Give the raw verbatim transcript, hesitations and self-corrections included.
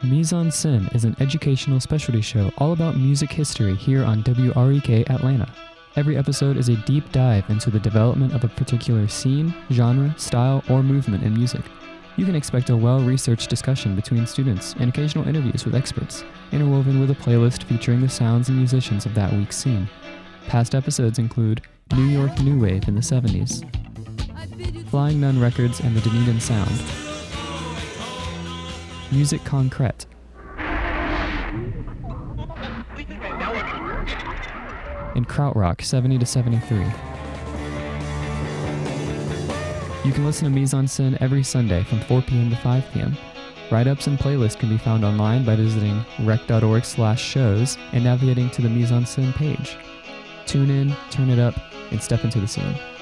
Mise en Scène is an educational specialty show all about music history here on W R E K Atlanta. Every episode is a deep dive into the development of a particular scene, genre, style, or movement in music. You can expect a well-researched discussion between students and occasional interviews with experts, interwoven with a playlist featuring the sounds and musicians of that week's scene. Past episodes include New York New Wave in the seventies, Flying Nun Records and the Dunedin Sound, Music Concrete, and Krautrock seventy to seventy-three. You can listen to Mise en Scène every Sunday from four p.m. to five p.m. Write-ups and playlists can be found online by visiting rec.org slash shows and navigating to the Mise en Scène page. Tune in, turn it up, and step into the scene.